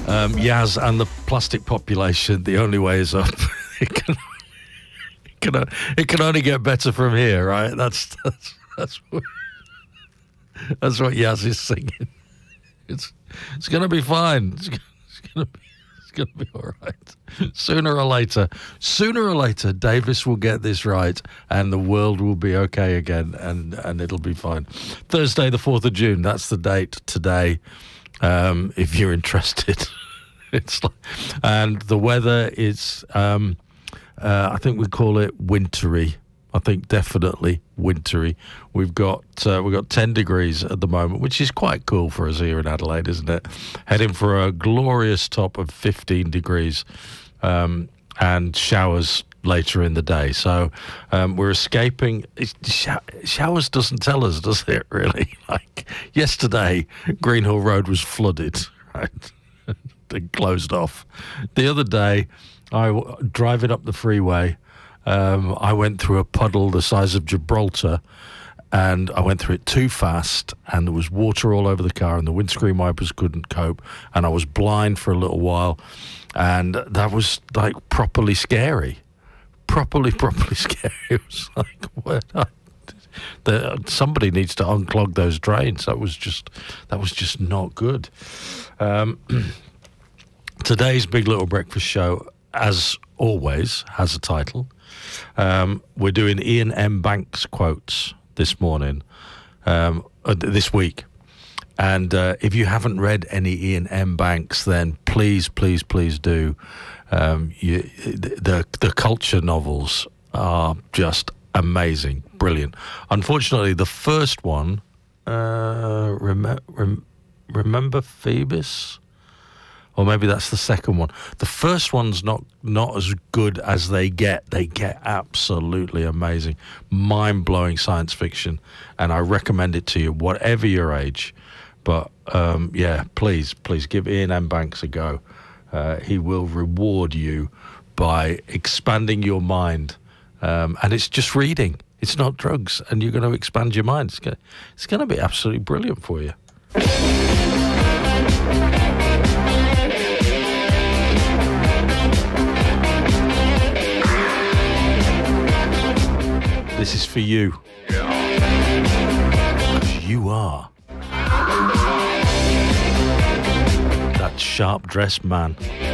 Yaz and the plastic population, the only way is up. It can only get better from here, right? That's what Yaz is singing. It's going to be fine. It's going to be all right. Sooner or later, Davis will get this right, and the world will be okay again, and it'll be fine. Thursday, the 4th of June. That's the date today. If you're interested, and the weather is. I think we call it wintry. I think definitely wintry. We've got 10 degrees at the moment, which is quite cool for us here in Adelaide, isn't it? Heading for a glorious top of 15 degrees, and showers later in the day. So we're escaping. Showers doesn't tell us, does it? Really? Like yesterday, Greenhill Road was flooded, right? It closed off. The other day, driving up the freeway. I went through a puddle the size of Gibraltar, and I went through it too fast, and there was water all over the car, and the windscreen wipers couldn't cope, and I was blind for a little while, and that was like properly scary. Properly scary. It was like, somebody needs to unclog those drains. That was just not good. Today's Big Little Breakfast Show, as always, has a title. We're doing Ian M. Banks quotes this morning, this week. And if you haven't read any Ian M. Banks, then please do. The culture novels are just amazing, brilliant. Unfortunately, the first one, Remember Phoebus? Or maybe that's the second one. The first one's not as good as they get. They get absolutely amazing, mind-blowing science fiction, and I recommend it to you, whatever your age. But please give Ian M. Banks a go. He will reward you by expanding your mind, and it's just reading. It's not drugs, and you're going to expand your mind. It's going to be absolutely brilliant for you. This is for you. Because you are that sharp-dressed man.